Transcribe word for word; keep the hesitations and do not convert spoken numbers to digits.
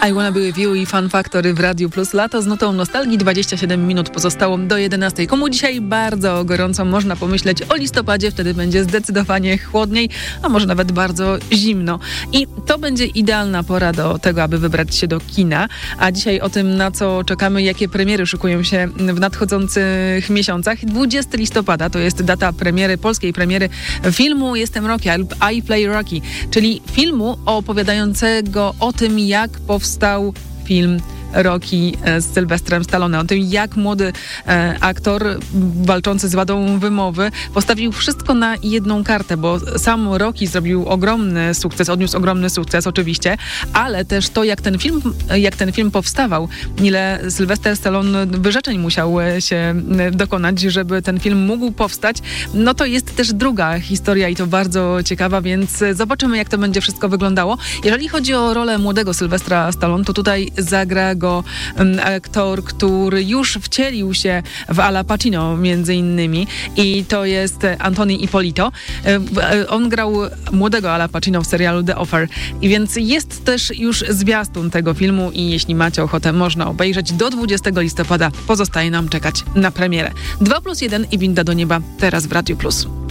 I Wanna Be With You i Fun Factory w Radiu Plus. Lato z nutą nostalgii. dwadzieścia siedem minut pozostało do jedenastej. Komu dzisiaj bardzo gorąco, można pomyśleć o listopadzie, wtedy będzie zdecydowanie chłodniej, a może nawet bardzo zimno. I to będzie idealna pora do tego, aby wybrać się do kina. A dzisiaj o tym, na co czekamy, jakie premiery szykują się w nadchodzących miesiącach. dwudziestego listopada to jest data premiery, polskiej premiery filmu Jestem Rocky, I Play Rocky, czyli filmu opowiadającego o tym, jak powstał film Rocky z Sylwestrem Stallone, o tym, jak młody e, aktor walczący z wadą wymowy postawił wszystko na jedną kartę, bo sam Rocky zrobił ogromny sukces, odniósł ogromny sukces oczywiście, ale też to, jak ten film, jak ten film powstawał, ile Sylwester Stallone wyrzeczeń musiał się dokonać, żeby ten film mógł powstać, no to jest też druga historia i to bardzo ciekawa, więc zobaczymy, jak to będzie wszystko wyglądało. Jeżeli chodzi o rolę młodego Sylwestra Stallone, to tutaj zagra go aktor, który już wcielił się w Al Pacino między innymi i to jest Anthony Ippolito. On grał młodego Al Pacino w serialu The Offer. I więc jest też już zwiastun tego filmu i jeśli macie ochotę, można obejrzeć. Do dwudziestego listopada pozostaje nam czekać na premierę. dwa plus jeden i Winda do nieba teraz w Radiu Plus.